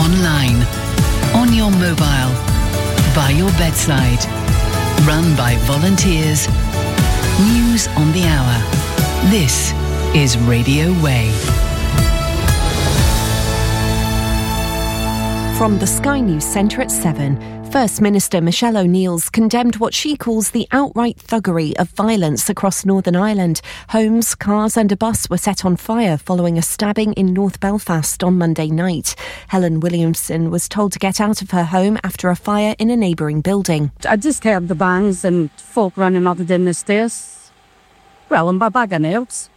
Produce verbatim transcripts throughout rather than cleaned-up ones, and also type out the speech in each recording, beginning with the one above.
online, on your mobile, by your bedside. Run by volunteers. News on the hour. This is Radio Way. From the Sky News Centre at seven, First Minister Michelle O'Neill's condemned what she calls the outright thuggery of violence across Northern Ireland. Homes, cars and a bus were set on fire following a stabbing in North Belfast on Monday night. Helen Williamson was told to get out of her home after a fire in a neighbouring building. I just heard the bangs and folk running up and down the stairs. Well, in my bag of nails.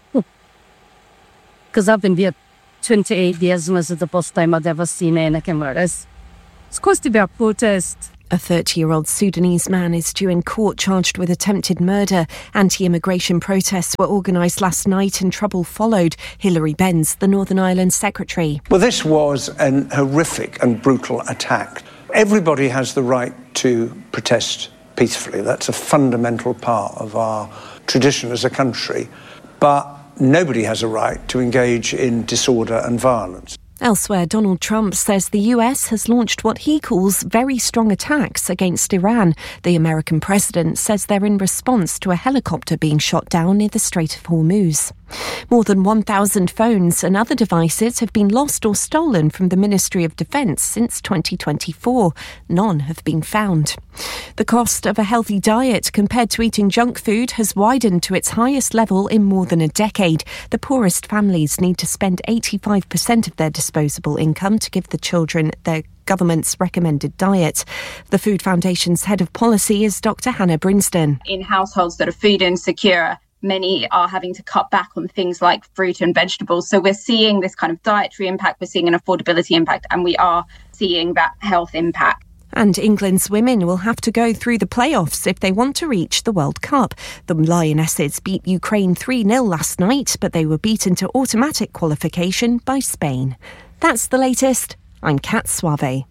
Because I've been here twenty-eight years and this is the first time I've ever seen anything like this. It's supposed to be a protest. A thirty-year-old Sudanese man is due in court charged with attempted murder. Anti-immigration protests were organised last night and trouble followed. Hilary Benz, the Northern Ireland Secretary. Well, this was an horrific and brutal attack. Everybody has the right to protest peacefully. That's a fundamental part of our tradition as a country. But nobody has a right to engage in disorder and violence. Elsewhere, Donald Trump says the U S has launched what he calls very strong attacks against Iran. The American president says they're in response to a helicopter being shot down near the Strait of Hormuz. More than one thousand phones and other devices have been lost or stolen from the Ministry of Defence since twenty twenty-four. None have been found. The cost of a healthy diet compared to eating junk food has widened to its highest level in more than a decade. The poorest families need to spend eighty-five percent of their disposable income to give the children their government's recommended diet. The Food Foundation's head of policy is Doctor Hannah Brinsden. In households that are food insecure, many are having to cut back on things like fruit and vegetables. So we're seeing this kind of dietary impact, we're seeing an affordability impact, and we are seeing that health impact. And England's women will have to go through the playoffs if they want to reach the World Cup. The Lionesses beat Ukraine three nil last night, but they were beaten to automatic qualification by Spain. That's the latest. I'm Kat Suave.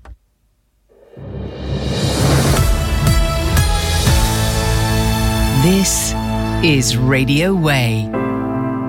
This is Radio Way.